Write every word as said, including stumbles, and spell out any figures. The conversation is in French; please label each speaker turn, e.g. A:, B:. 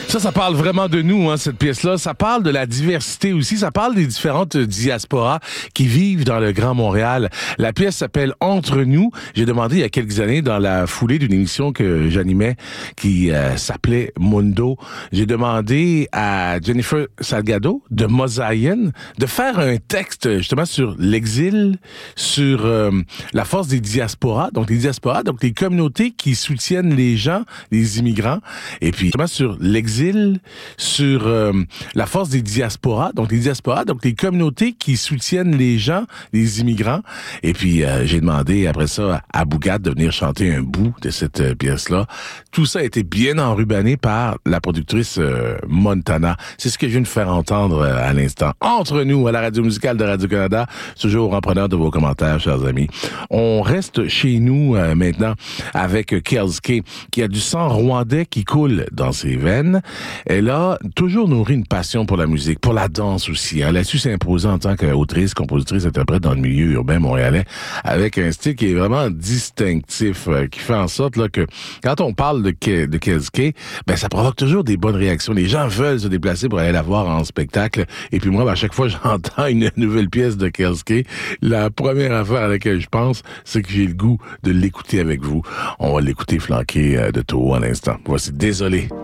A: Ça, ça parle vraiment de nous, hein, cette pièce-là. Ça parle de la diversité aussi. Ça parle des différentes diasporas qui vivent dans le Grand Montréal. La pièce s'appelle Entre nous. J'ai demandé il y a quelques années, dans la foulée d'une émission que j'animais qui euh, s'appelait Mundo, j'ai demandé à Jennifer Salgado de Mosaïen de faire un texte justement sur l'exil, sur euh, la force des diasporas, donc les diasporas, donc les communautés qui soutiennent les gens, les immigrants, et puis justement sur l'exil, sur euh, la force des diasporas, donc les diasporas, donc les communautés qui soutiennent les gens, les immigrants. Et puis, euh, j'ai demandé après ça à Bougat de venir chanter un bout de cette euh, pièce-là. Tout ça a été bien enrubanné par la productrice euh, Montana. C'est ce que je viens de faire entendre euh, à l'instant. Entre nous, à la radio musicale de Radio-Canada, toujours en preneur de vos commentaires, chers amis. On reste chez nous euh, maintenant avec Kelske, qui a du sang rwandais qui coule dans ses veines. Elle a toujours nourri une passion pour la musique, pour la danse aussi. Elle a su s'imposer en tant qu'autrice, compositrice, interprète dans le milieu urbain montréalais, avec un style qui est vraiment distinctif, euh, qui fait en sorte là que quand on parle de, Ke- de Kelske, ben ça provoque toujours des bonnes réactions. Les gens veulent se déplacer pour aller la voir en spectacle. Et puis moi, ben, à chaque fois que j'entends une nouvelle pièce de Kelske, la première affaire à laquelle je pense, c'est que j'ai le goût de l'écouter avec vous. On va l'écouter flanqué euh, de Toho à l'instant. Voici Désolé.